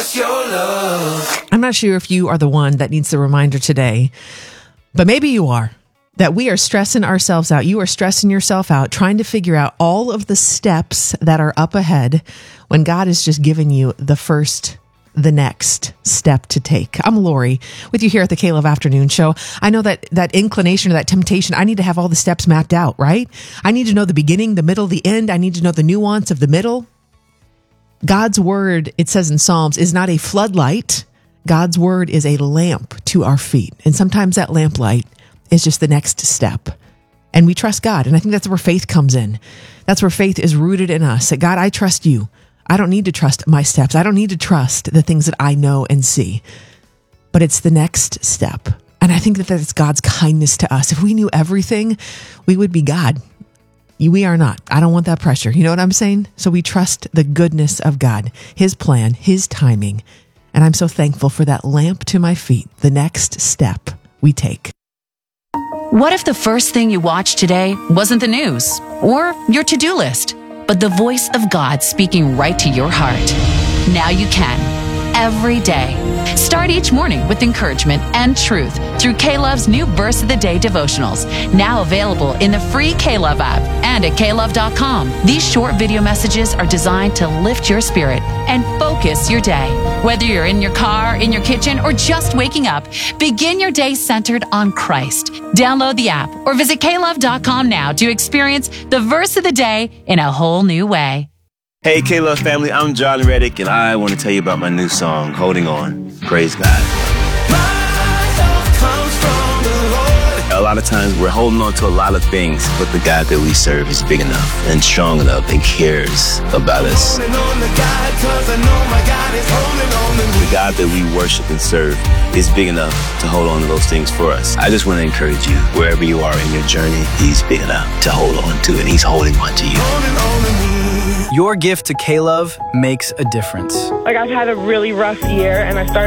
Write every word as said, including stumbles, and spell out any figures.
trust your love. I'm not sure if you are the one that needs the reminder today, but maybe you are. That we are stressing ourselves out. You are stressing yourself out, trying to figure out all of the steps that are up ahead when God has just given you the first, the next step to take. I'm Lori with you here at the K-Love Afternoon Show. I know that that inclination or that temptation, I need to have all the steps mapped out, right? I need to know the beginning, the middle, the end. I need to know the nuance of the middle. God's word, it says in Psalms, is not a floodlight. God's word is a lamp to our feet. And sometimes that lamplight is just the next step. And we trust God. And I think that's where faith comes in. That's where faith is rooted in us. That God, I trust you. I don't need to trust my steps. I don't need to trust the things that I know and see. But it's the next step. And I think that that's God's kindness to us. If we knew everything, we would be God. We are not. I don't want that pressure. You know what I'm saying? So we trust the goodness of God, His plan, His timing. And I'm so thankful for that lamp to my feet, the next step we take. What if the first thing you watched today wasn't the news or your to-do list, but the voice of God speaking right to your heart? Now you can, every day. Start each morning with encouragement and truth through K-Love's new Verse of the Day devotionals, now available in the free K-Love app and at K love dot com. These short video messages are designed to lift your spirit and focus your day. Whether you're in your car, in your kitchen, or just waking up, begin your day centered on Christ. Download the app or visit K love dot com now to experience the Verse of the Day in a whole new way. Hey, K-Love family, I'm John Reddick, and I want to tell you about my new song, Holding On. Praise God. My help comes from the Lord. A lot of times we're holding on to a lot of things, but the God that we serve is big enough and strong enough and cares about us. Holding on to God, 'cause I know my God is holding on to me. The God that we worship and serve is big enough to hold on to those things for us. I just want to encourage you, wherever you are in your journey, He's big enough to hold on to, and He's holding on to you. Holding on to me. Your gift to K-Love makes a difference. Like, I've had a really rough year, and I started